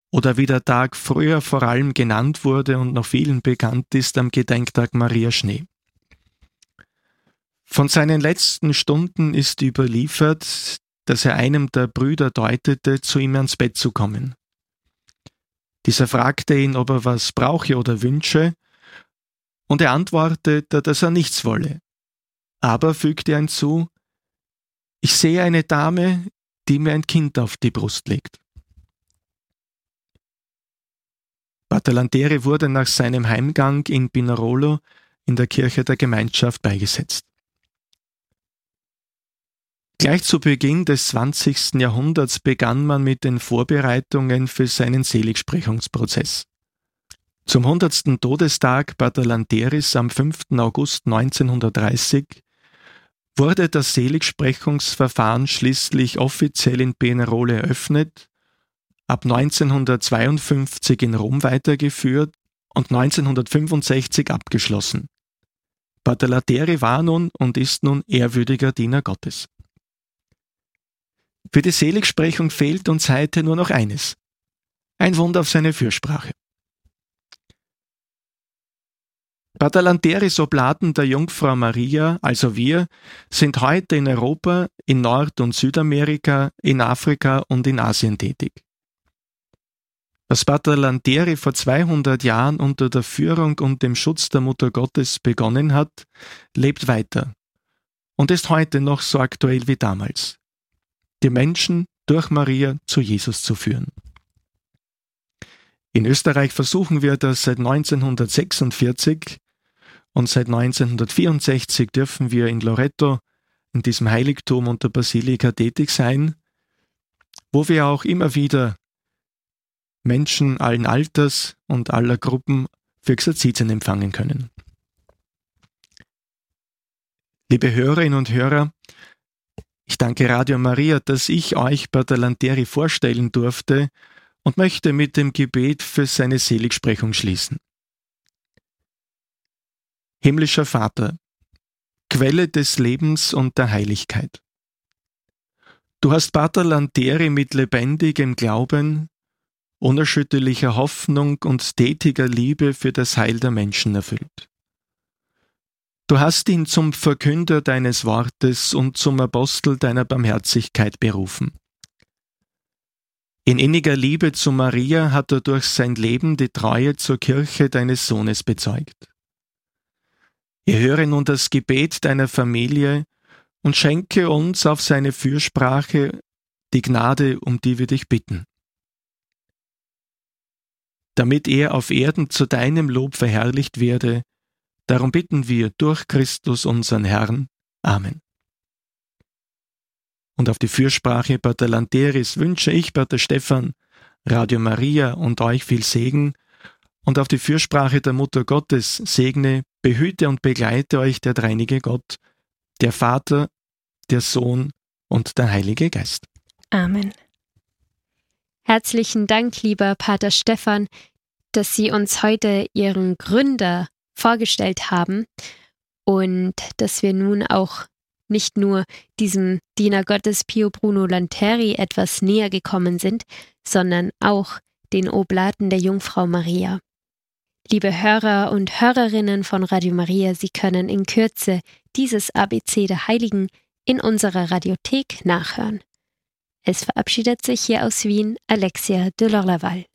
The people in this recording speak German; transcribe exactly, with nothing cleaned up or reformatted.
oder wie der Tag früher vor allem genannt wurde und noch vielen bekannt ist, am Gedenktag Maria Schnee. Von seinen letzten Stunden ist überliefert, dass er einem der Brüder deutete, zu ihm ans Bett zu kommen. Dieser fragte ihn, ob er was brauche oder wünsche, und er antwortete, dass er nichts wolle. Aber, fügte er hinzu, ich sehe eine Dame, die mir ein Kind auf die Brust legt. Pater Lantieri wurde nach seinem Heimgang in Pinerolo in der Kirche der Gemeinschaft beigesetzt. Gleich zu Beginn des zwanzigsten Jahrhunderts begann man mit den Vorbereitungen für seinen Seligsprechungsprozess. Zum hundertsten Todestag Pater Lantieris am fünften August neunzehnhundertdreißig wurde das Seligsprechungsverfahren schließlich offiziell in Pinerolo eröffnet, ab neunzehnhundertzweiundfünfzig in Rom weitergeführt und neunzehnhundertfünfundsechzig abgeschlossen. Pater Lantieri war nun und ist nun ehrwürdiger Diener Gottes. Für die Seligsprechung fehlt uns heute nur noch eines: ein Wunder auf seine Fürsprache. Pater Lantieris Oblaten der Jungfrau Maria, also wir, sind heute in Europa, in Nord- und Südamerika, in Afrika und in Asien tätig. Was Pater Lantieri vor zweihundert Jahren unter der Führung und dem Schutz der Mutter Gottes begonnen hat, lebt weiter und ist heute noch so aktuell wie damals: die Menschen durch Maria zu Jesus zu führen. In Österreich versuchen wir das seit neunzehnhundertsechsundvierzig und seit neunzehnhundertvierundsechzig dürfen wir in Loreto, in diesem Heiligtum und der Basilika tätig sein, wo wir auch immer wieder Menschen allen Alters und aller Gruppen für Exerzitien empfangen können. Liebe Hörerinnen und Hörer, ich danke Radio Maria, dass ich euch Pater Lantieri vorstellen durfte und möchte mit dem Gebet für seine Seligsprechung schließen. Himmlischer Vater, Quelle des Lebens und der Heiligkeit. Du hast Pater Lantieri mit lebendigem Glauben, unerschütterlicher Hoffnung und tätiger Liebe für das Heil der Menschen erfüllt. Du hast ihn zum Verkünder deines Wortes und zum Apostel deiner Barmherzigkeit berufen. In inniger Liebe zu Maria hat er durch sein Leben die Treue zur Kirche deines Sohnes bezeugt. Erhöre nun das Gebet deiner Familie und schenke uns auf seine Fürsprache die Gnade, um die wir dich bitten. Damit er auf Erden zu deinem Lob verherrlicht werde, darum bitten wir durch Christus unseren Herrn. Amen. Und auf die Fürsprache Pater Lantieris wünsche ich, Pater Stefan, Radio Maria und euch viel Segen, und auf die Fürsprache der Mutter Gottes segne, behüte und begleite euch der dreinige Gott, der Vater, der Sohn und der Heilige Geist. Amen. Herzlichen Dank, lieber Pater Stefan, dass Sie uns heute Ihren Gründer vorgestellt haben und dass wir nun auch nicht nur diesem Diener Gottes Pio Bruno Lantieri etwas näher gekommen sind, sondern auch den Oblaten der Jungfrau Maria. Liebe Hörer und Hörerinnen von Radio Maria, Sie können in Kürze dieses A B C der Heiligen in unserer Radiothek nachhören. Es verabschiedet sich hier aus Wien Alexia de Lorlaval.